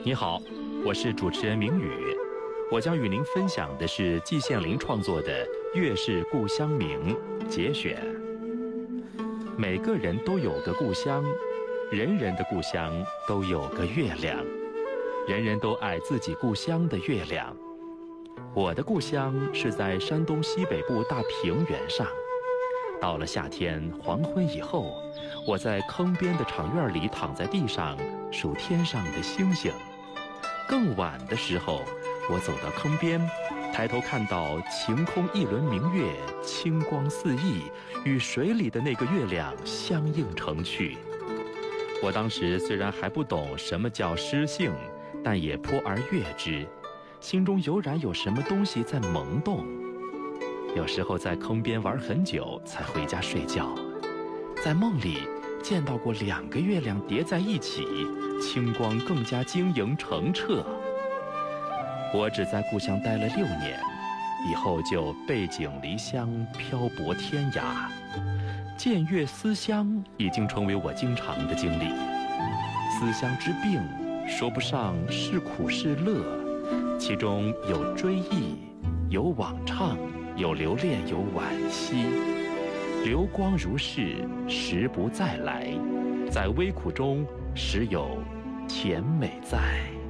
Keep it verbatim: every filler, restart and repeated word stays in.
你好，我是主持人明宇，我将与您分享的是季羡林创作的《月是故乡明》节选。每个人都有个故乡，人人的故乡都有个月亮，人人都爱自己故乡的月亮。我的故乡是在山东西北部大平原上。到了夏天黄昏以后，我在坑边的场院里躺在地上数天上的星星。更晚的时候，我走到坑边，抬头看到晴空一轮明月，清光四溢，与水里的那个月亮相映成趣。我当时虽然还不懂什么叫诗性，但也颇而悦之，心中油然有什么东西在萌动。有时候在坑边玩很久才回家睡觉，在梦里见到过两个月亮叠在一起，清光更加晶莹澄澈。我只在故乡待了六年，以后就背井离乡，漂泊天涯。见月思乡已经成为我经常的经历。思乡之病，说不上是苦是乐，其中有追忆，有往畅，有留恋，有惋惜。流光如逝，时不再来，在微苦中时有甜美在。